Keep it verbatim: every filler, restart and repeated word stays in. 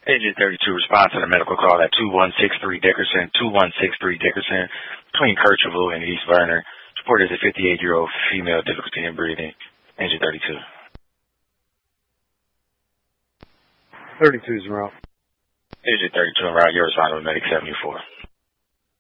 Agent thirty-two, response to the medical call at two one six three Dickerson, two one six three Dickerson, between Kirchville and East Verner. Reported as a fifty-eight-year-old female, difficulty in breathing. Agent thirty-two. thirty-two is en route. Agent thirty-two en route. You're responding with Medic seventy-four.